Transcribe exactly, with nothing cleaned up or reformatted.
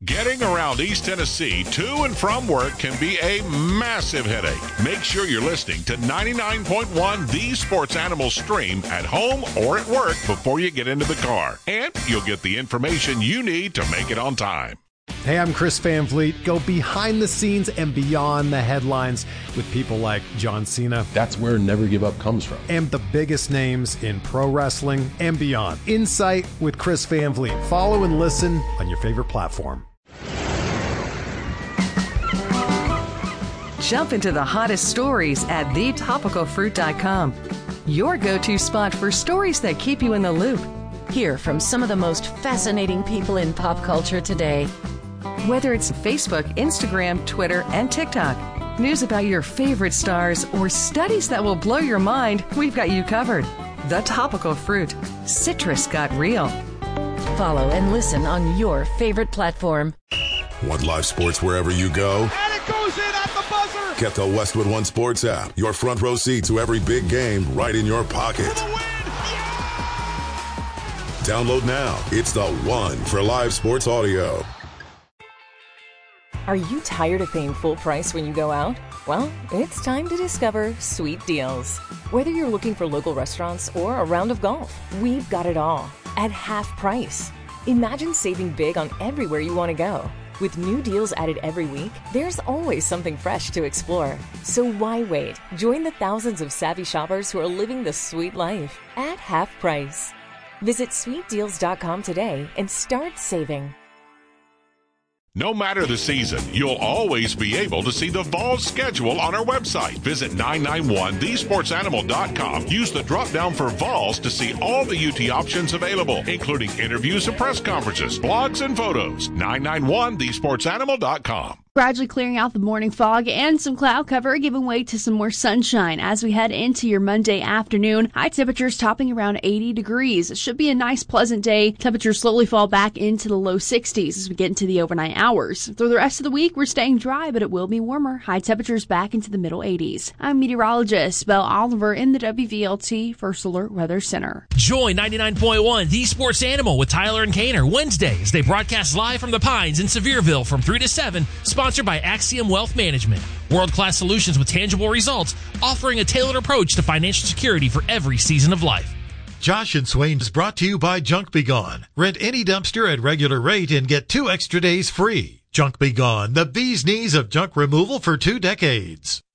Getting around East Tennessee to and from work can be a massive headache. Make sure you're listening to ninety-nine point one The Sports Animal Stream at home or at work before you get into the car. And you'll get the information you need to make it on time. Hey, I'm Chris Van Vliet. Go behind the scenes and beyond the headlines with people like John Cena. That's where Never Give Up comes from. And the biggest names in pro wrestling and beyond. Insight with Chris Van Vliet. Follow and listen on your favorite platform. Jump into the hottest stories at the topical fruit dot com. Your go-to spot for stories that keep you in the loop. Hear from some of the most fascinating people in pop culture today. Whether it's Facebook, Instagram, Twitter, and TikTok, news about your favorite stars, or studies that will blow your mind, we've got you covered. The Topical Fruit. Citrus got real. Follow and listen on your favorite platform. Want live sports wherever you go? And it goes in at the buzzer! Get the Westwood One Sports app. Your front row seat to every big game right in your pocket. For the win! Yeah! Download now. It's the one for live sports audio. Are you tired of paying full price when you go out? Well, it's time to discover Sweet Deals. Whether you're looking for local restaurants or a round of golf, we've got it all at half price. Imagine saving big on everywhere you want to go. With new deals added every week, there's always something fresh to explore. So why wait? Join the thousands of savvy shoppers who are living the sweet life at half price. Visit sweet deals dot com today and start saving. No matter the season, you'll always be able to see the fall schedule on our website. Visit nine nine one the sports animal dot com. Use the drop-down for Vols to see all the U T options available, including interviews and press conferences, blogs, and photos. nine nine one the sports animal dot com. Gradually clearing out the morning fog and some cloud cover, giving way to some more sunshine as we head into your Monday afternoon. High temperatures topping around eighty degrees. It should be a nice, pleasant day. Temperatures slowly fall back into the low sixties as we get into the overnight hours. Through the rest of the week, we're staying dry, but it will be warmer. High temperatures back into the middle eighties. I'm meteorologist Belle Oliver in the W V L T First Alert Weather Center. Join ninety-nine point one The Sports Animal with Tyler and Kaner Wednesdays. They broadcast live from the Pines in Sevierville from three to seven. Sponsored by Axiom Wealth Management. World-class solutions with tangible results, offering a tailored approach to financial security for every season of life. Josh and Swain is brought to you by Junk Be Gone. Rent any dumpster at regular rate and get two extra days free. Junk Be Gone, the bee's knees of junk removal for two decades.